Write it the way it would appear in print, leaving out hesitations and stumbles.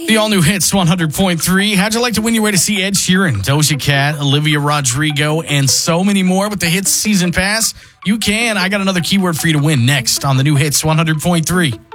The all-new Hits 100.3. How'd you like to win your way to see Ed Sheeran, Doja Cat, Olivia Rodrigo, and so many more with the Hits Season Pass? You can. I got another keyword for you to win next on the new Hits 100.3.